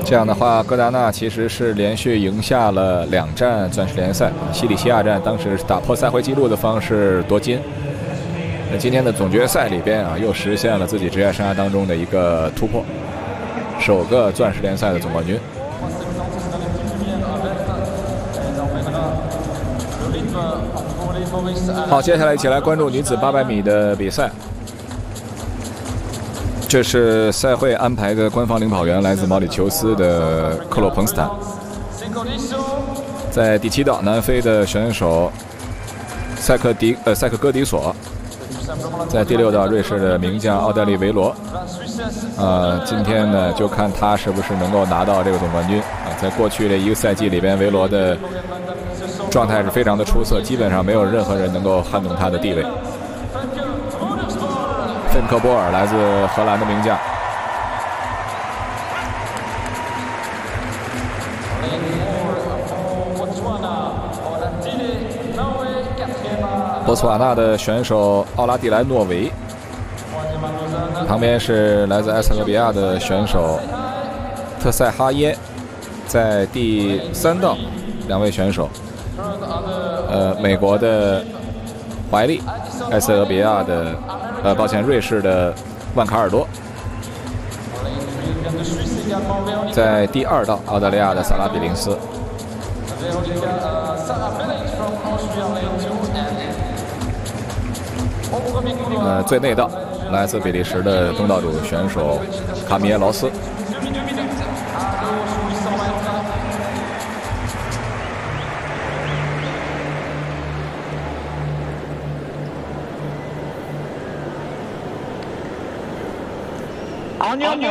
这样的话，戈达纳其实是连续赢下了2站钻石联赛，西里西亚站当时是打破赛会纪录的方式夺金。那今天的总决赛里边啊，又实现了自己职业生涯当中的一个突破，首个钻石联赛的总冠军。好，接下来一起来关注女子800米的比赛。这是赛会安排的官方领跑员，来自毛里求斯的克洛彭斯坦。在第7道，南非的选手塞克戈迪索。在第6道，瑞士的名将奥黛丽维罗。今天呢，就看他是不是能够拿到这个总冠军啊。在过去的一个赛季里边，维罗的状态是非常的出色，基本上没有任何人能够撼动他的地位。费姆克波尔来自荷兰的名将。博茨瓦纳的选手奥拉蒂莱诺维，旁边是来自埃塞俄比亚的选手特塞哈耶。在第3道，2位选手，美国的怀利，埃塞俄比亚的瑞士的万卡尔多。在第2道，澳大利亚的萨拉比林斯。最内道，来自比利时的东道主选手卡米耶劳斯。